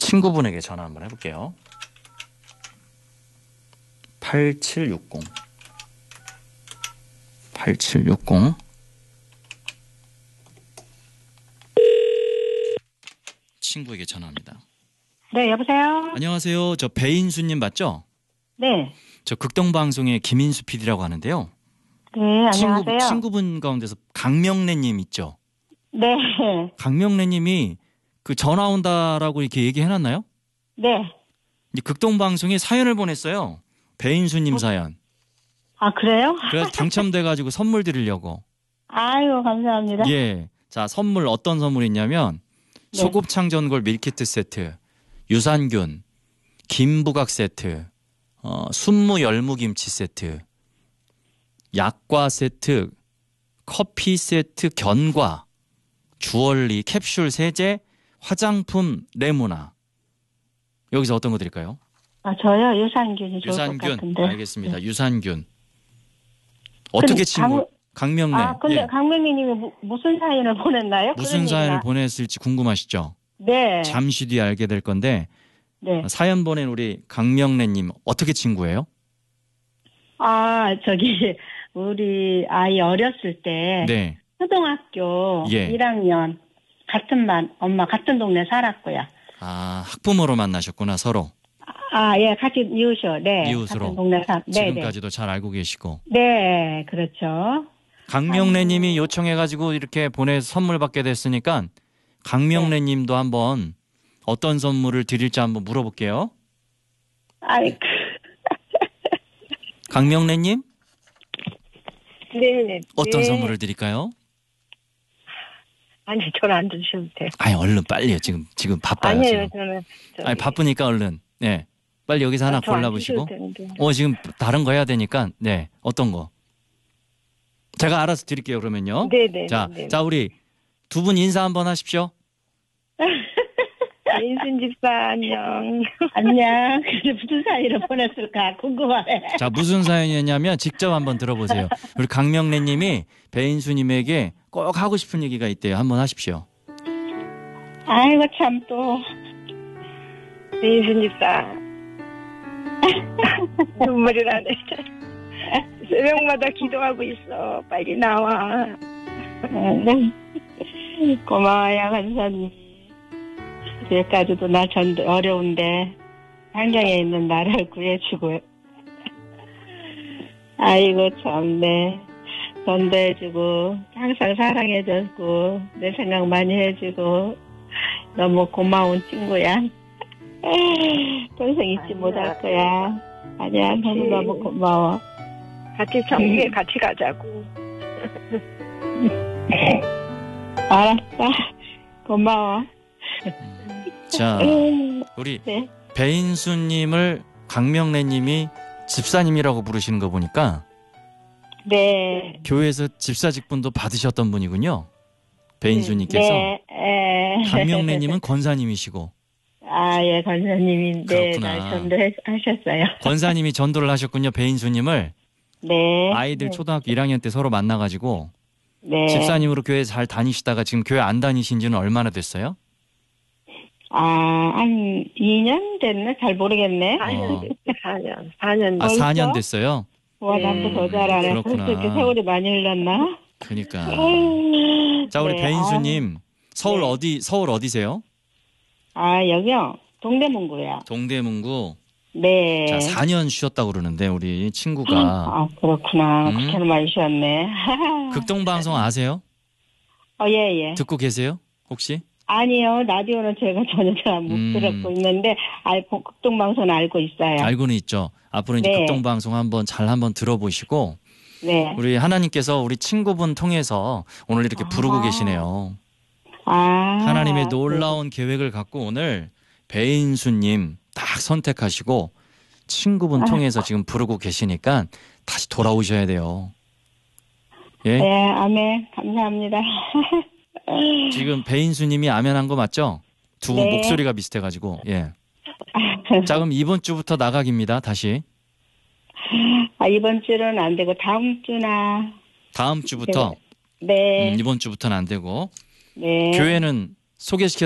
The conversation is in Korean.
친구분에게 전화 한번 해볼게요. 8760 8760 친구에게 전화합니다. 네, 여보세요? 안녕하세요. 저 배인수님 맞죠? 네. 저 극동방송의 김인수 PD라고 하는데요. 네, 안녕하세요. 친구분 가운데서 강명래님 있죠? 네. 강명래님이 그 전화 온다라고 이렇게 얘기해놨나요? 네. 이제 극동방송에 사연을 보냈어요. 배인수님 사연. 아, 그래요? 그래서 당첨돼가지고 선물 드리려고. 아유, 감사합니다. 예. 자, 선물 어떤 선물이 있냐면 네. 소곱창 전골 밀키트 세트, 유산균, 김부각 세트, 순무 열무김치 세트, 약과 세트, 커피 세트, 견과, 주얼리, 캡슐 세제, 화장품 레모나. 여기서 어떤 거 드릴까요? 아, 저요? 유산균이 좋을 것 유산균. 같은데. 알겠습니다. 네. 유산균. 어떻게 친구? 강명래. 아, 근데 예. 강명래님이 무슨 사연을 보냈나요? 무슨 사연을 보냈을지 궁금하시죠? 네. 잠시 뒤에 알게 될 건데 네. 사연 보낸 우리 강명래님 어떻게 친구예요? 아, 우리 아이 어렸을 때 네. 초등학교 예. 1학년 같은 반, 엄마 같은 동네 살았고요. 아, 학부모로 만나셨구나 서로. 아, 예, 같이 이웃이요. 네. 이웃으로. 같은 동네 지금까지도 잘 알고 계시고. 네, 그렇죠. 강명래님이 요청해가지고 이렇게 보내서 선물 받게 됐으니까 강명래님도 한번 어떤 선물을 드릴지 한번 물어볼게요. 아이, 강명래님 네. 어떤 네. 선물을 드릴까요? 아니, 저는 안 주셔도 돼요. 아니 얼른 빨리요. 지금 바빠요. 아니에요, 지금. 저는. 아니 바쁘니까 얼른. 네. 빨리 여기서 하나 골라보시고. 지금 다른 거 해야 되니까 네 어떤 거? 제가 알아서 드릴게요 그러면요. 네네. 자 우리 두 분 인사 한번 하십시오. 인순 집사 안녕. 안녕. 무슨 사연을 보냈을까 궁금하네. 자 무슨 사연이었냐면 직접 한번 들어보세요. 우리 강명래님이 배인수님에게 꼭 하고 싶은 얘기가 있대요. 한번 하십시오. 아이고 참 또 인순 집사 눈물이 나네. 새벽마다 기도하고 있어. 빨리 나와. 고마워요 간사님. 여기까지도 나 어려운데 환경에 있는 나를 구해주고. 아이고 참네. 전도해주고 항상 사랑해주고 내 생각 많이 해주고 너무 고마운 친구야. 평생 잊지 못할 거야. 아니야, 너무 고마워. 같이 천국에 같이 가자고. 알았어. 고마워. 자, 우리 네. 배인수님을 강명래님이 집사님이라고 부르시는 거 보니까 네. 교회에서 집사 직분도 받으셨던 분이군요. 배인수님께서. 네. 강명래님은 권사님이시고. 아, 예, 권사님인데 그렇구나. 전도하셨어요. 권사님이 전도를 하셨군요. 배인수님을. 네. 아이들 초등학교 1학년 때 서로 만나가지고 네. 집사님으로 교회 잘 다니시다가 지금 교회 안 다니신 지는 얼마나 됐어요? 아, 한 2년 됐네? 잘 모르겠네. 4년. 아, 4년 됐어요? 와, 나도 더 잘하네. 그렇구나. 벌써 이렇게 세월이 많이 흘렀나? 그러니까. 자, 우리 네, 배인수님. 서울 네. 서울 어디세요? 아, 여기요? 동대문구요. 동대문구. 네. 자, 4년 쉬었다고 그러는데 우리 친구가. 아, 그렇구나. 그렇게는 많이 쉬었네. 극동방송 아세요? 예. 듣고 계세요? 혹시? 아니요. 라디오는 제가 전혀 잘 못 들었고 있는데, 극동방송은 알고 있어요. 알고는 있죠. 앞으로 이제 네. 극동방송 한번 들어보시고. 네. 우리 하나님께서 우리 친구분 통해서 오늘 이렇게 부르고 계시네요. 하나님의 놀라운 계획을 갖고 오늘 배인수님 딱 선택하시고 친구분 통해서 지금 부르고 계시니까 다시 돌아오셔야 돼요. 예? 네, 아멘. 감사합니다. 지금 배인수님이 아멘한 거 맞죠? 두 분 네. 목소리가 비슷해가지고. 예. 자, 그럼 이번 주부터 나가기입니다. 다시. 아, 이번 주는 안 되고 다음 주나. 다음 주부터. 네. 이번 주부터는 안 되고. 네. 교회는 소개시켜